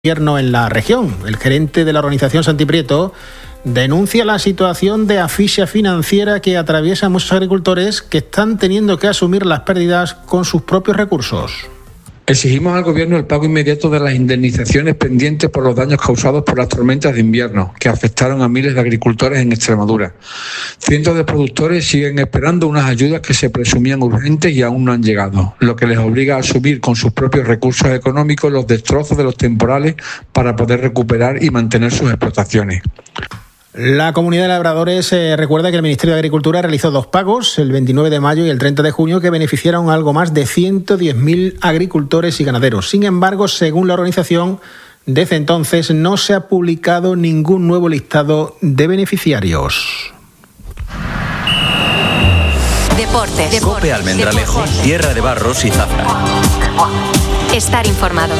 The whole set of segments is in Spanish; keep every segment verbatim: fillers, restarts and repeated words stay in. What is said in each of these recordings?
gobierno en la región. El gerente de la organización Santi Prieto denuncia la situación de asfixia financiera que atraviesa a muchos agricultores que están teniendo que asumir las pérdidas con sus propios recursos. Exigimos al Gobierno el pago inmediato de las indemnizaciones pendientes por los daños causados por las tormentas de invierno que afectaron a miles de agricultores en Extremadura. Cientos de productores siguen esperando unas ayudas que se presumían urgentes y aún no han llegado, lo que les obliga a asumir con sus propios recursos económicos los destrozos de los temporales para poder recuperar y mantener sus explotaciones. La Comunidad de Labradores eh, recuerda que el Ministerio de Agricultura realizó dos pagos, el veintinueve de mayo y el treinta de junio, que beneficiaron a algo más de ciento diez mil agricultores y ganaderos. Sin embargo, según la organización, desde entonces no se ha publicado ningún nuevo listado de beneficiarios. Deportes. Cope Almendralejo, Deportes. tierra de barros y zafra. Estar informado.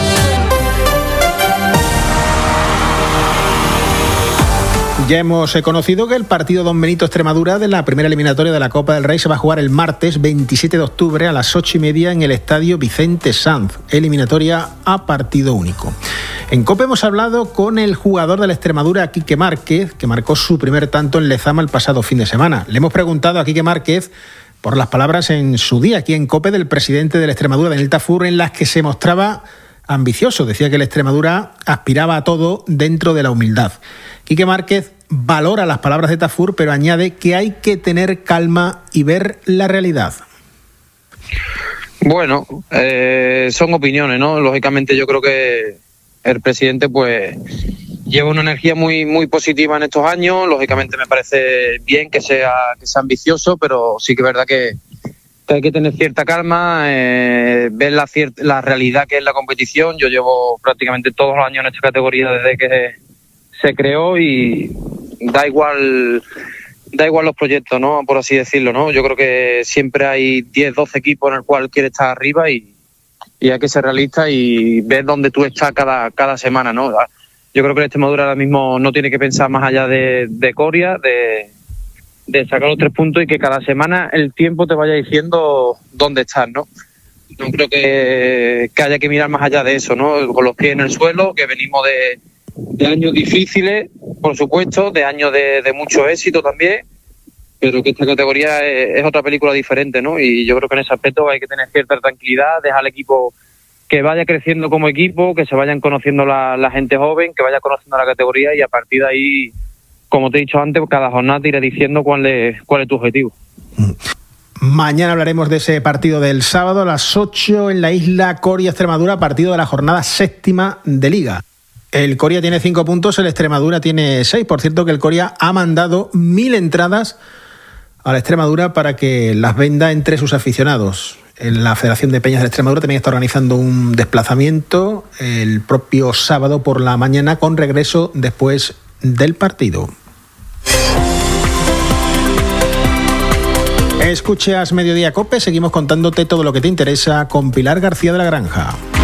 Ya hemos conocido que el partido Don Benito Extremadura de la primera eliminatoria de la Copa del Rey se va a jugar el martes veintisiete de octubre a las ocho y media en el estadio Vicente Sanz, eliminatoria a partido único. En COPE hemos hablado con el jugador de la Extremadura, Quique Márquez, que marcó su primer tanto en Lezama el pasado fin de semana. Le hemos preguntado a Quique Márquez por las palabras en su día aquí en COPE del presidente de la Extremadura, Daniel Tafur, en las que se mostraba ambicioso. Decía que la Extremadura aspiraba a todo dentro de la humildad. Quique Márquez valora las palabras de Tafur, pero añade que hay que tener calma y ver la realidad. Bueno, eh, son opiniones, ¿no? Lógicamente yo creo que el presidente pues lleva una energía muy muy positiva en estos años. Lógicamente me parece bien que sea que sea ambicioso, pero sí que es verdad que, que hay que tener cierta calma, eh, ver la, cier- la realidad que es la competición. Yo llevo prácticamente todos los años en esta categoría desde que se creó y da igual da igual los proyectos, ¿no? Por así decirlo, ¿no? Yo creo que siempre hay diez, doce equipos en el cual quiere estar arriba y, y hay que ser realista y ver dónde tú estás cada, cada semana, ¿no? Yo creo que la Extremadura ahora mismo no tiene que pensar más allá de, de Coria, de, de sacar los tres puntos y que cada semana el tiempo te vaya diciendo dónde estás, ¿no? No creo que, que haya que mirar más allá de eso, ¿no? Con los pies en el suelo, que venimos de de años difíciles, por supuesto, de años de, de mucho éxito también, pero que esta categoría es, es otra película diferente, ¿no? Y yo creo que en ese aspecto hay que tener cierta tranquilidad, dejar al equipo que vaya creciendo como equipo, que se vayan conociendo la, la gente joven, que vaya conociendo la categoría y a partir de ahí, como te he dicho antes, cada jornada te iré diciendo cuál es, cuál es tu objetivo. Mañana hablaremos de ese partido del sábado a las ocho en la isla Coria Extremadura, partido de la jornada séptima de Liga. El Coria tiene cinco puntos, el Extremadura tiene seis. Por cierto, que el Coria ha mandado mil entradas a la Extremadura para que las venda entre sus aficionados. En la Federación de Peñas de la Extremadura también está organizando un desplazamiento el propio sábado por la mañana con regreso después del partido. Escuchas Mediodía COPE, seguimos contándote todo lo que te interesa con Pilar García de la Granja.